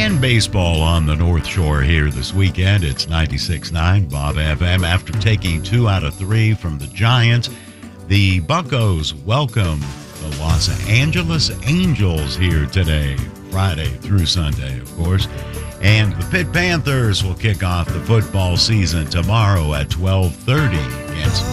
and baseball on the North Shore here this weekend. It's 96.9 Bob FM. After taking 2 out of 3 from the Giants, the Buccos welcome the Los Angeles Angels here today, Friday through Sunday, of course. And the Pitt Panthers will kick off the football season tomorrow at 12:30 against